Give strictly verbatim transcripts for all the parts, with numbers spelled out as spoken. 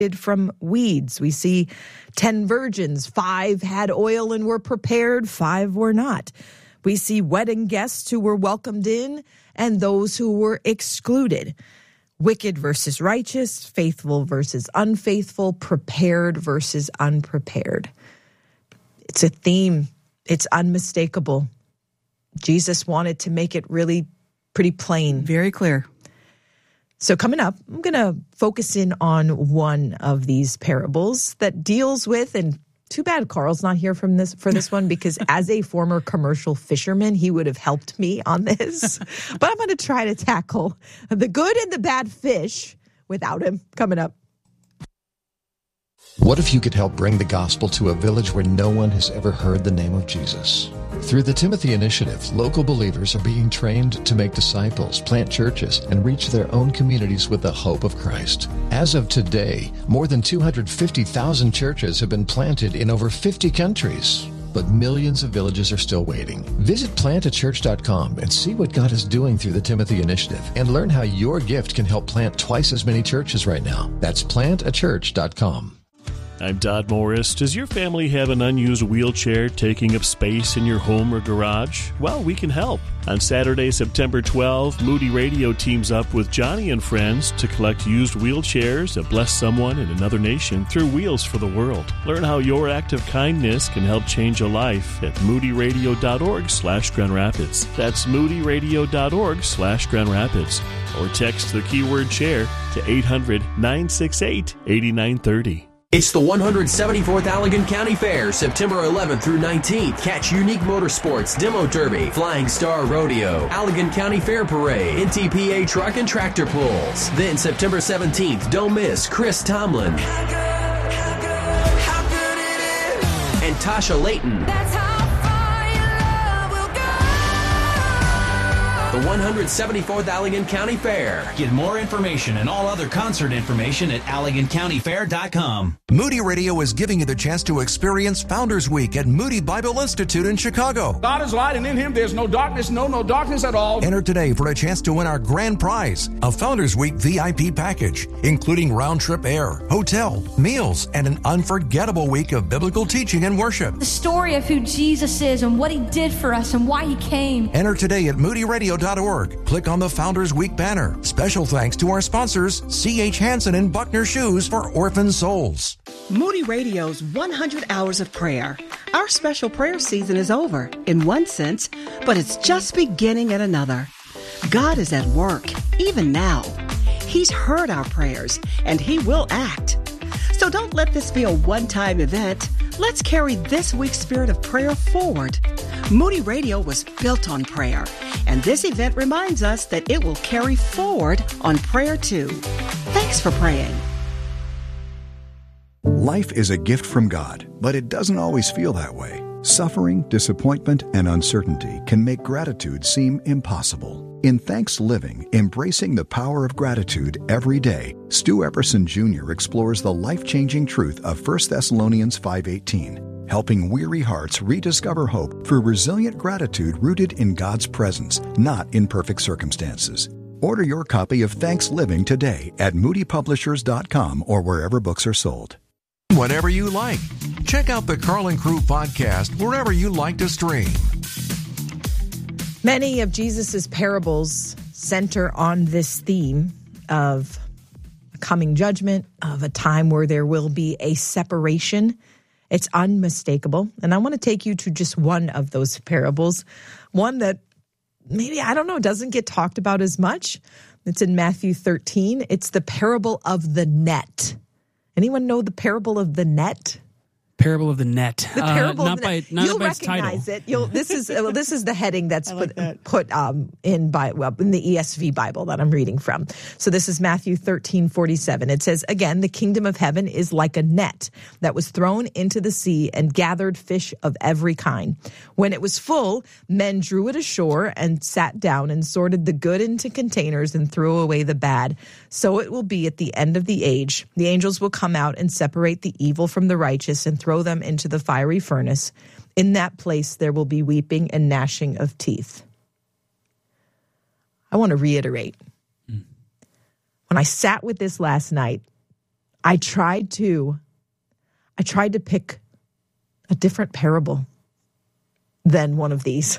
from weeds. We see ten virgins, five had oil and were prepared, five were not. We see wedding guests who were welcomed in and those who were excluded. Wicked versus righteous, faithful versus unfaithful, prepared versus unprepared. It's a theme. It's unmistakable. Jesus wanted to make it really pretty plain. Very clear. So coming up, I'm going to focus in on one of these parables that deals with, and too bad Carl's not here from this for this one, because as a former commercial fisherman, he would have helped me on this. But I'm going to try to tackle the good and the bad fish without him. Coming up. What if you could help bring the gospel to a village where no one has ever heard the name of Jesus? Through the Timothy Initiative, local believers are being trained to make disciples, plant churches, and reach their own communities with the hope of Christ. As of today, more than two hundred fifty thousand churches have been planted in over fifty countries. But millions of villages are still waiting. Visit plant a church dot com and see what God is doing through the Timothy Initiative and learn how your gift can help plant twice as many churches right now. That's plant a church dot com. I'm Todd Morris. Does your family have an unused wheelchair taking up space in your home or garage? Well, we can help. On Saturday, September twelfth, Moody Radio teams up with Johnny and Friends to collect used wheelchairs that bless someone in another nation through Wheels for the World. Learn how your act of kindness can help change a life at moody radio dot org slash Grand Rapids. That's moody radio dot org slash Grand Rapids. Or text the keyword chair to eight hundred, nine six eight, eight nine three zero. It's the one hundred seventy-fourth Allegan County Fair, September eleventh through nineteenth. Catch Unique Motorsports, Demo Derby, Flying Star Rodeo, Allegan County Fair Parade, N T P A Truck and Tractor Pulls. Then September seventeenth, don't miss Chris Tomlin How good, how good, how good it is. and Tasha Layton. That's how far your love will go. The one hundred seventy-fourth Allegan County Fair. Get more information and all other concert information at allegan county fair dot com. Moody Radio is giving you the chance to experience Founders Week at Moody Bible Institute in Chicago. God is light, and in him there's no darkness, no, no darkness at all. Enter today for a chance to win our grand prize, a Founders Week V I P package, including round-trip air, hotel, meals, and an unforgettable week of biblical teaching and worship. The story of who Jesus is and what he did for us and why he came. Enter today at moody radio dot org. Click on the Founders Week banner. Special thanks to our sponsors, C H Hansen and Buckner Shoes for Orphan Souls. Moody Radio's one hundred hours of prayer. Our special prayer season is over, in one sense, but it's just beginning in another. God is at work, even now. He's heard our prayers, and he will act. So don't let this be a one-time event. Let's carry this week's spirit of prayer forward. Moody Radio was built on prayer, and this event reminds us that it will carry forward on prayer too. Thanks for praying. Life is a gift from God, but it doesn't always feel that way. Suffering, disappointment, and uncertainty can make gratitude seem impossible. In Thanks Living, Embracing the Power of Gratitude Every Day, Stu Epperson Junior explores the life-changing truth of First Thessalonians five eighteen, helping weary hearts rediscover hope through resilient gratitude rooted in God's presence, not in perfect circumstances. Order your copy of Thanks Living today at moody publishers dot com or wherever books are sold. Whenever you like. Check out the Carl and Crew podcast wherever you like to stream. Many of Jesus's parables center on this theme of coming judgment, of a time where there will be a separation. It's unmistakable. And I want to take you to just one of those parables, one that maybe, I don't know, doesn't get talked about as much. It's in Matthew thirteen. It's the parable of the net. Anyone know the parable of the net? Parable of the net. The parable uh, not of the by, net. not You'll by its recognize title. it. You'll, this is well, this is the heading that's like put that. put um, in by well in the E S V Bible that I'm reading from. So this is Matthew thirteen forty-seven. It says, "Again, the kingdom of heaven is like a net that was thrown into the sea and gathered fish of every kind. When it was full, men drew it ashore and sat down and sorted the good into containers and threw away the bad. So it will be at the end of the age. The angels will come out and separate the evil from the righteous and throw them into the fiery furnace. In that place there will be weeping and gnashing of teeth." I want to reiterate. Mm. When I sat with this last night, I tried to, I tried to pick a different parable than one of these.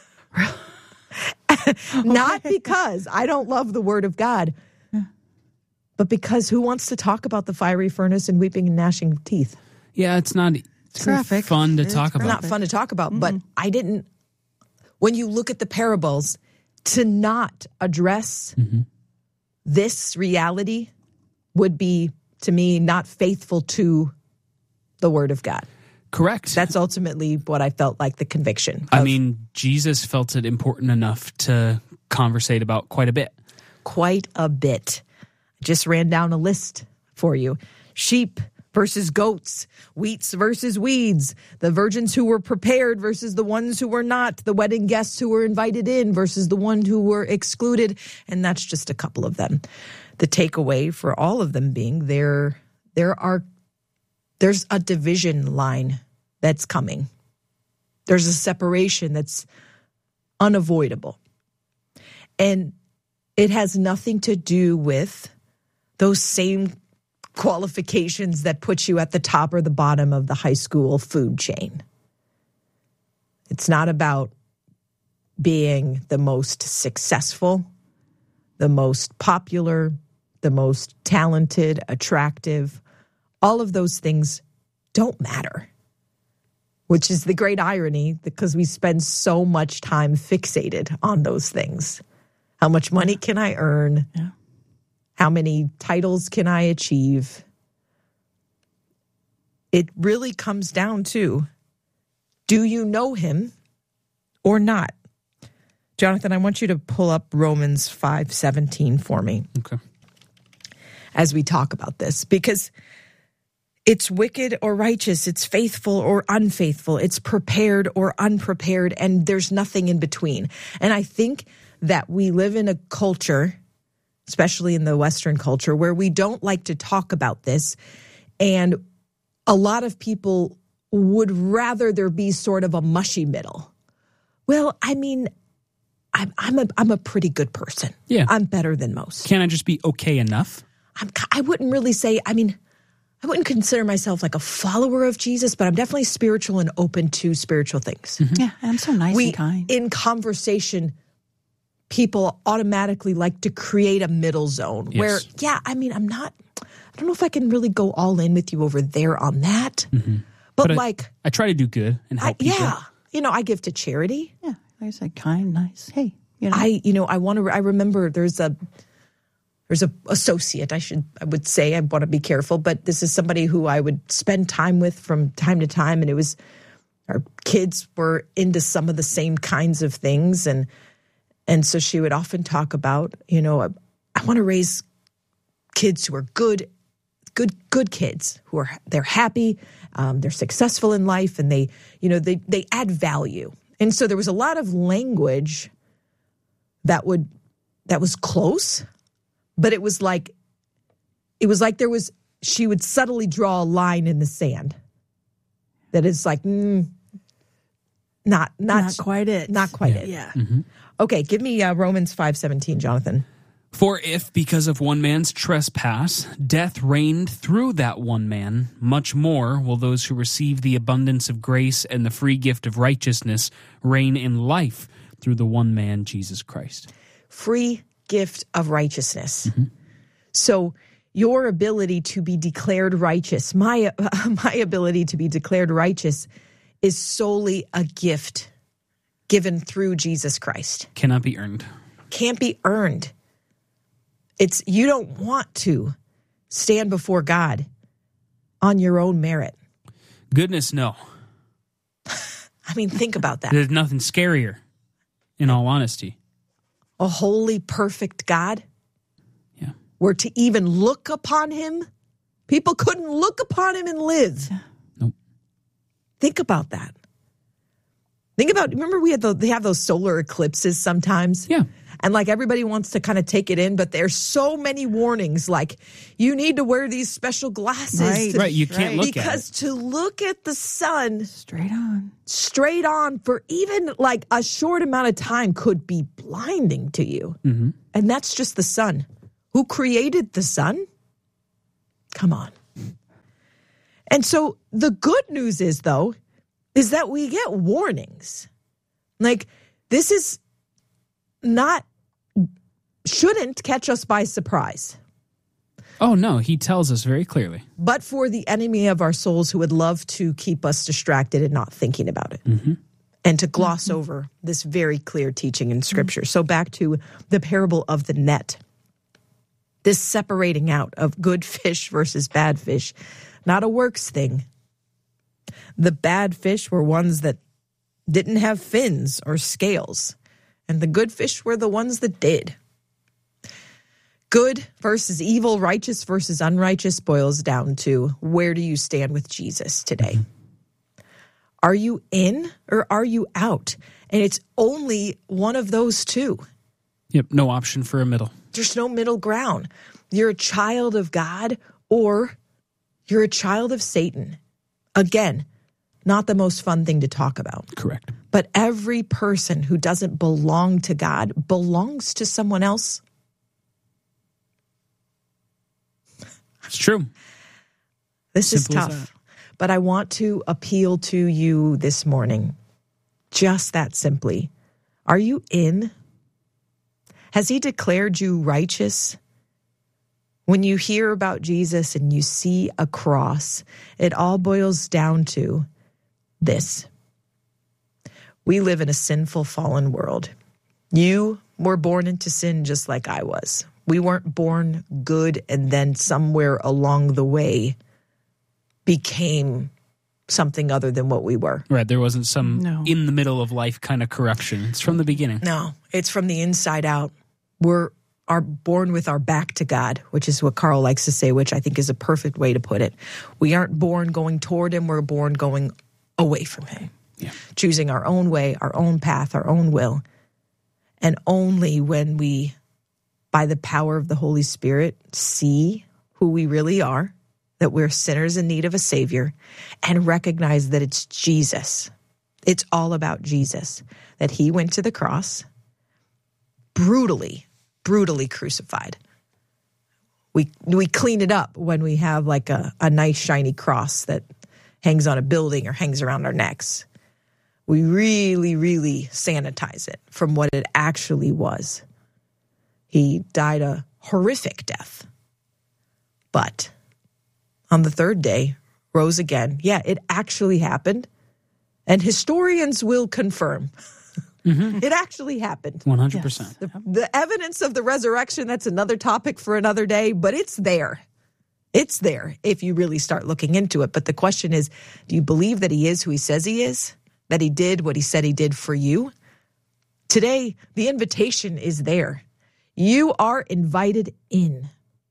Not because I don't love the word of God, but because who wants to talk about the fiery furnace and weeping and gnashing of teeth? Yeah, it's not It's graphic. fun to It's talk about. Not fun to talk about, but I didn't, when you look at the parables, to not address Mm-hmm. this reality would be, to me, not faithful to the word of God. Correct. That's ultimately what I felt like the conviction. I of mean, Jesus felt it important enough to conversate about quite a bit. quite a bit. Just ran down a list for you. Sheep versus goats, wheats versus weeds, the virgins who were prepared versus the ones who were not, the wedding guests who were invited in versus the ones who were excluded. And that's just a couple of them. The takeaway for all of them being there, there are, there's a division line that's coming. There's a separation that's unavoidable. And it has nothing to do with those same qualifications that put you at the top or the bottom of the high school food chain. It's not about being the most successful, the most popular, the most talented, attractive. All of those things don't matter, which is the great irony because we spend so much time fixated on those things. How much money can I earn? Yeah. How many titles can I achieve? It really comes down to, do you know him or not? Jonathan, I want you to pull up Romans five seventeen for me. Okay. As we talk about this, because it's wicked or righteous, it's faithful or unfaithful, it's prepared or unprepared, and there's nothing in between. And I think that we live in a culture, especially in the Western culture, where we don't like to talk about this. And a lot of people would rather there be sort of a mushy middle. Well, I mean, I'm, I'm, a, I'm a pretty good person. Yeah. I'm better than most. Can I just be okay enough? I'm, I wouldn't really say, I mean, I wouldn't consider myself like a follower of Jesus, but I'm definitely spiritual and open to spiritual things. Mm-hmm. Yeah, I'm so nice we, and kind. In conversation, people automatically like to create a middle zone Yes. where, yeah, I mean, I'm not, I don't know if I can really go all in with you over there on that. Mm-hmm. But, But I- like, I try to do good and I, help people. yeah, you know, I give to charity. Yeah, I said kind, nice. Hey, you know. I, you know, I want to, I remember there's a, there's a associate, I should, I would say, I want to be careful, but this is somebody who I would spend time with from time to time. And it was, our kids were into some of the same kinds of things. And, and so she would often talk about, you know, I, I want to raise kids who are good, good, good kids who are, they're happy, um, they're successful in life, and they, you know, they, they add value. And so there was a lot of language that would, that was close, but it was like, it was like there was, she would subtly draw a line in the sand that is like, mm, not, not, Not quite it. Not quite Yeah. it. Yeah. Mm-hmm. Okay, give me uh, Romans five seventeen, Jonathan. For if, because of one man's trespass, death reigned through that one man, much more will those who receive the abundance of grace and the free gift of righteousness reign in life through the one man, Jesus Christ. Free gift of righteousness. Mm-hmm. So your ability to be declared righteous, my uh, my ability to be declared righteous is solely a gift given through Jesus Christ. Cannot be earned. Can't be earned. It's, you don't want to stand before God on your own merit. Goodness, no. I mean, think about that. There's nothing scarier, in all honesty. A holy, perfect God. Yeah. Where to even look upon him, people couldn't look upon him and live. Nope. Think about that. Think about, remember we had the, they have those solar eclipses sometimes? Yeah. And like everybody wants to kind of take it in, but there's so many warnings, like you need to wear these special glasses. Right. to- Right, you can't look at Because it. to look at the sun Straight on. straight on for even like a short amount of time could be blinding to you. Mm-hmm. And that's just the sun. Who created the sun? Come on. And so the good news is, though, is that we get warnings. Like, this is not, shouldn't catch us by surprise. Oh, no, he tells us very clearly. But for the enemy of our souls who would love to keep us distracted and not thinking about it. Mm-hmm. And to gloss mm-hmm. over this very clear teaching in Scripture. Mm-hmm. So back to the parable of the net. This separating out of good fish versus bad fish, not a works thing. The bad fish were ones that didn't have fins or scales, and the good fish were the ones that did. Good versus evil, righteous versus unrighteous boils down to, where do you stand with Jesus today? Are you in or are you out? And it's only one of those two. Yep, no option for a middle. There's no middle ground. You're a child of God or you're a child of Satan. Again, not the most fun thing to talk about. Correct. But every person who doesn't belong to God belongs to someone else. It's true. This Simple is tough. But I want to appeal to you this morning. Just that simply. Are you in? Has he declared you righteous? When you hear about Jesus and you see a cross, it all boils down to this. We live in a sinful, fallen world. You were born into sin just like I was. We weren't born good and then somewhere along the way became something other than what we were. Right. There wasn't some no. in the middle of life kind of corruption. It's from the beginning. No, it's from the inside out. We're are born with our back to God, which is what Carl likes to say, which I think is a perfect way to put it. We aren't born going toward him. We're born going away from him. Yeah. Choosing our own way, our own path, our own will. And only when we, by the power of the Holy Spirit, see who we really are, that we're sinners in need of a Savior, and recognize that it's Jesus. It's all about Jesus, that he went to the cross, brutally, brutally crucified. We we clean it up when we have like a, a nice shiny cross that hangs on a building or hangs around our necks. We really, really sanitize it from what it actually was. He died a horrific death. But on the third day, rose again. Yeah, it actually happened. And historians will confirm. Mm-hmm. It actually happened. one hundred percent. Yes. The, the evidence of the resurrection, that's another topic for another day, but it's there. It's there if you really start looking into it. But the question is, do you believe that he is who he says he is? That he did what he said he did for you? Today, the invitation is there. You are invited in,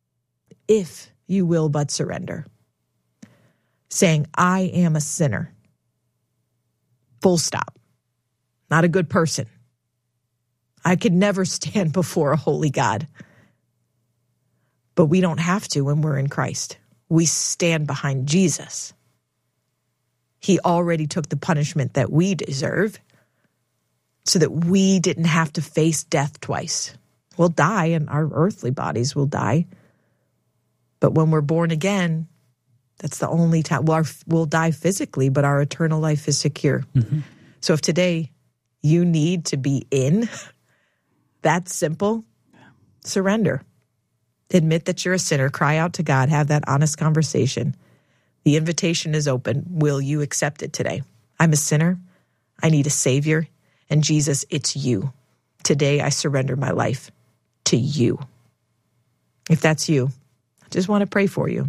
if you will but surrender. Saying, I am a sinner. Full stop. Not a good person. I could never stand before a holy God. But we don't have to when we're in Christ. We stand behind Jesus. He already took the punishment that we deserve so that we didn't have to face death twice. We'll die and our earthly bodies will die. But when we're born again, that's the only time. Well, our, we'll die physically, but our eternal life is secure. Mm-hmm. So if today you need to be in, that's simple. Surrender. Admit that you're a sinner. Cry out to God. Have that honest conversation. The invitation is open. Will you accept it today? I'm a sinner. I need a Savior. And Jesus, it's you. Today I surrender my life to you. If that's you, I just want to pray for you.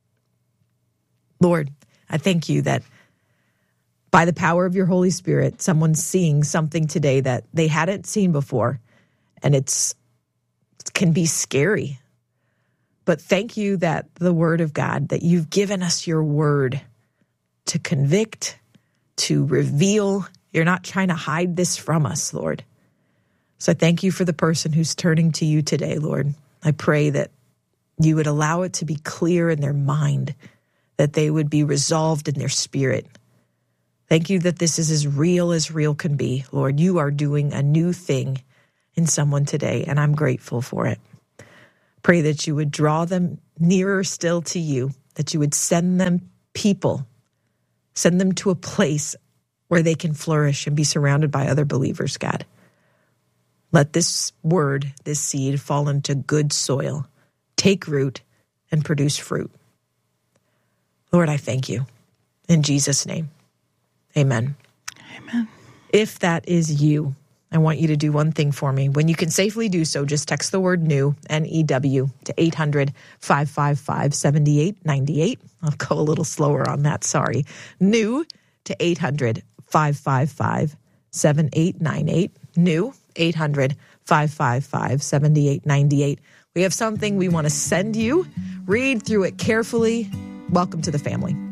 Lord, I thank you that by the power of your Holy Spirit, someone's seeing something today that they hadn't seen before. And it's it can be scary. But thank you that the word of God, that you've given us your word to convict, to reveal. You're not trying to hide this from us, Lord. So I thank you for the person who's turning to you today, Lord. I pray that you would allow it to be clear in their mind, that they would be resolved in their spirit. Thank you that this is as real as real can be, Lord. You are doing a new thing in someone today, and I'm grateful for it. Pray that you would draw them nearer still to you, that you would send them people, send them to a place where they can flourish and be surrounded by other believers, God. Let this word, this seed, fall into good soil, take root, and produce fruit. Lord, I thank you. In Jesus' name, amen. Amen. If that is you, I want you to do one thing for me. When you can safely do so, just text the word new, N E W, to eight hundred, five five five, seven eight nine eight. I'll go a little slower on that, sorry. New to eight hundred, five five five, seven eight nine eight. New, eight hundred, five five five, seven eight nine eight. We have something we want to send you. Read through it carefully. Welcome to the family.